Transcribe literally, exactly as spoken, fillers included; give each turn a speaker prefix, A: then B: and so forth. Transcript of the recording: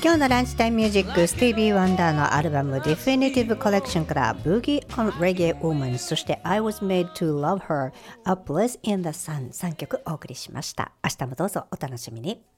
A: 今日のランチタイムミュージック、スティービー・ワンダーのアルバム Definitive Collection から Boogie on Reggae Woman、 そして I Was Made to Love Her、 A Place in the Sun さんきょくお送りしました。明日もどうぞお楽しみに。